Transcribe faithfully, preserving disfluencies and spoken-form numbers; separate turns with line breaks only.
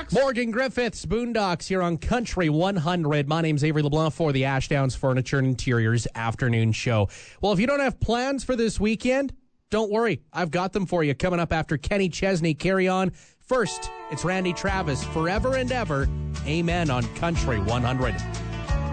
Morgan Griffiths, Boondocks here on Country one hundred. My name's Avery LeBlanc for the Ashdowns Furniture and Interiors afternoon show. Well, if you don't have plans for this weekend, don't worry. I've got them for you coming up after Kenny Chesney. Carry on. First, it's Randy Travis, Forever and Ever. Amen on Country one hundred.